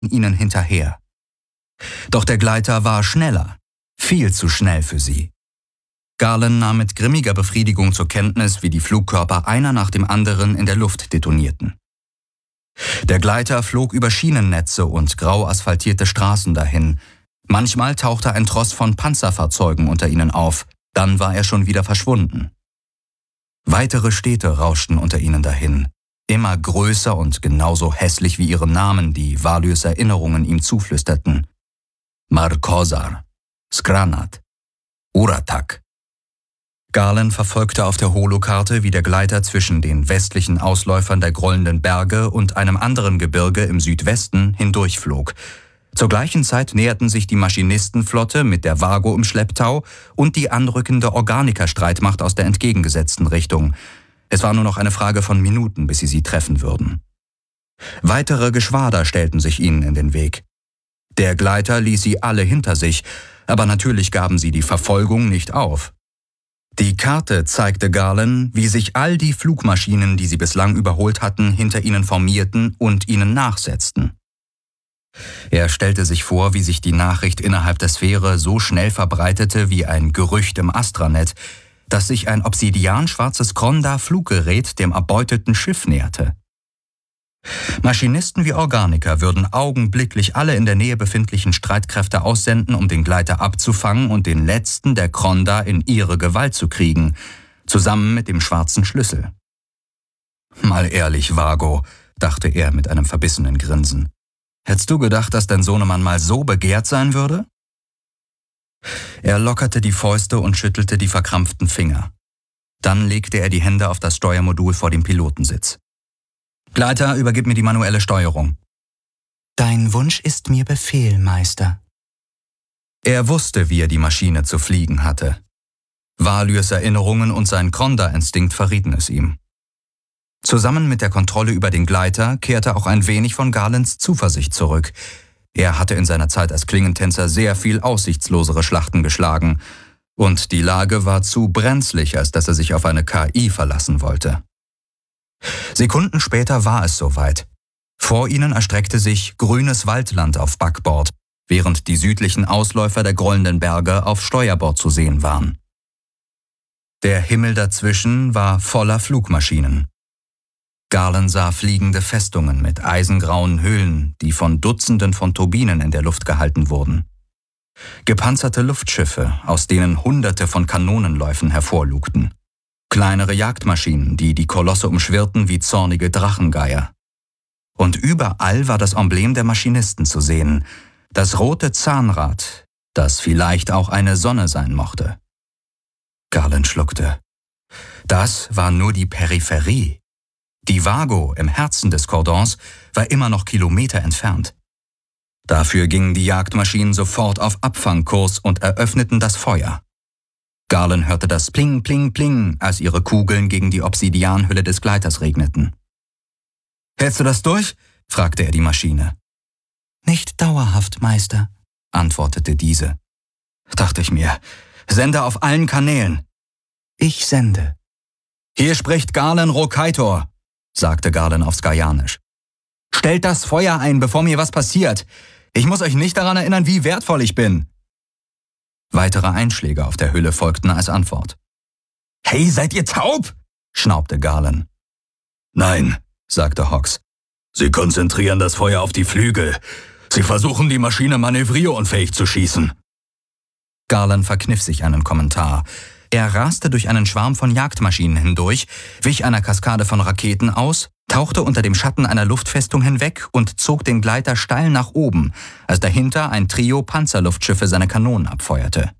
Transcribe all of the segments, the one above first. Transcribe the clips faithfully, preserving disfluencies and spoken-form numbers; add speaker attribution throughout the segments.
Speaker 1: ihnen hinterher. Doch der Gleiter war schneller, viel zu schnell für sie. Garland nahm mit grimmiger Befriedigung zur Kenntnis, wie die Flugkörper einer nach dem anderen in der Luft detonierten. Der Gleiter flog über Schienennetze und grau asphaltierte Straßen dahin. Manchmal tauchte ein Tross von Panzerfahrzeugen unter ihnen auf, dann war er schon wieder verschwunden. Weitere Städte rauschten unter ihnen dahin, immer größer und genauso hässlich wie ihre Namen, die Valyrs Erinnerungen ihm zuflüsterten. Markozar, Skranat, Uratak. Garland verfolgte auf der Holokarte, wie der Gleiter zwischen den westlichen Ausläufern der grollenden Berge und einem anderen Gebirge im Südwesten hindurchflog. Zur gleichen Zeit näherten sich die Maschinistenflotte mit der Vago im Schlepptau und die anrückende Organiker-Streitmacht aus der entgegengesetzten Richtung. Es war nur noch eine Frage von Minuten, bis sie sie treffen würden. Weitere Geschwader stellten sich ihnen in den Weg. Der Gleiter ließ sie alle hinter sich, aber natürlich gaben sie die Verfolgung nicht auf. Die Karte zeigte Garland, wie sich all die Flugmaschinen, die sie bislang überholt hatten, hinter ihnen formierten und ihnen nachsetzten. Er stellte sich vor, wie sich die Nachricht innerhalb der Sphäre so schnell verbreitete wie ein Gerücht im Astranet, dass sich ein obsidianschwarzes Kronda-Fluggerät dem erbeuteten Schiff näherte. Maschinisten wie Organiker würden augenblicklich alle in der Nähe befindlichen Streitkräfte aussenden, um den Gleiter abzufangen und den letzten der Kronda in ihre Gewalt zu kriegen, zusammen mit dem schwarzen Schlüssel. »Mal ehrlich, Vago«, dachte er mit einem verbissenen Grinsen. »Hättest du gedacht, dass dein Sohnemann mal so begehrt sein würde?« Er lockerte die Fäuste und schüttelte die verkrampften Finger. Dann legte er die Hände auf das Steuermodul vor dem Pilotensitz. »Gleiter, übergib mir die manuelle Steuerung.« »Dein Wunsch ist mir Befehl, Meister.« Er wusste, wie er die Maschine zu fliegen hatte. Valyrs Erinnerungen und sein Kronda-Instinkt verrieten es ihm. Zusammen mit der Kontrolle über den Gleiter kehrte auch ein wenig von Garlands Zuversicht zurück. Er hatte in seiner Zeit als Klingentänzer sehr viel aussichtslosere Schlachten geschlagen, und die Lage war zu brenzlig, als dass er sich auf eine K I verlassen wollte. Sekunden später war es soweit. Vor ihnen erstreckte sich grünes Waldland auf Backbord, während die südlichen Ausläufer der grollenden Berge auf Steuerbord zu sehen waren. Der Himmel dazwischen war voller Flugmaschinen. Garland sah fliegende Festungen mit eisengrauen Höhlen, die von Dutzenden von Turbinen in der Luft gehalten wurden. Gepanzerte Luftschiffe, aus denen Hunderte von Kanonenläufen hervorlugten. Kleinere Jagdmaschinen, die die Kolosse umschwirrten wie zornige Drachengeier. Und überall war das Emblem der Maschinisten zu sehen, das rote Zahnrad, das vielleicht auch eine Sonne sein mochte. Garland schluckte. Das war nur die Peripherie. Die Vago im Herzen des Kordons war immer noch Kilometer entfernt. Dafür gingen die Jagdmaschinen sofort auf Abfangkurs und eröffneten das Feuer. Garland hörte das Pling, Pling, Pling, als ihre Kugeln gegen die Obsidianhülle des Gleiters regneten. »Hältst du das durch?« fragte er die Maschine. »Nicht dauerhaft, Meister«, antwortete diese. Dachte ich mir, »sende auf allen Kanälen.« »Ich sende.« »Hier spricht Garland Rokaitor«, sagte Garland auf Skajanisch. »Stellt das Feuer ein, bevor mir was passiert. Ich muss euch nicht daran erinnern, wie wertvoll ich bin.« Weitere Einschläge auf der Hülle folgten als Antwort. »Hey, seid ihr taub?« schnaubte Garland. »Nein«, sagte Hawks. »Sie konzentrieren das Feuer auf die Flügel. Sie versuchen, die Maschine manövrierunfähig zu schießen.« Garland verkniff sich einen Kommentar. Er raste durch einen Schwarm von Jagdmaschinen hindurch, wich einer Kaskade von Raketen aus, tauchte unter dem Schatten einer Luftfestung hinweg und zog den Gleiter steil nach oben, als dahinter ein Trio Panzerluftschiffe seine Kanonen abfeuerte.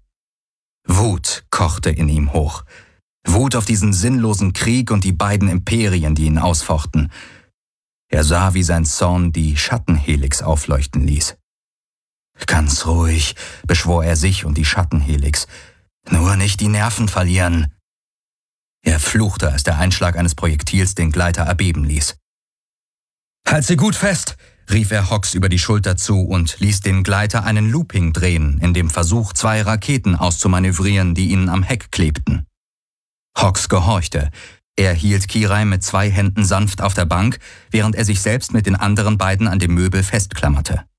Speaker 1: Wut kochte in ihm hoch. Wut auf diesen sinnlosen Krieg und die beiden Imperien, die ihn ausfochten. Er sah, wie sein Zorn die Schattenhelix aufleuchten ließ. Ganz ruhig, beschwor er sich und die Schattenhelix. Nur nicht die Nerven verlieren. Er fluchte, als der Einschlag eines Projektils den Gleiter erbeben ließ. »Halt sie gut fest«, rief er Hawks über die Schulter zu und ließ den Gleiter einen Looping drehen, in dem Versuch, zwei Raketen auszumanövrieren, die ihnen am Heck klebten. Hawks gehorchte. Er hielt Kirai mit zwei Händen sanft auf der Bank, während er sich selbst mit den anderen beiden an dem Möbel festklammerte.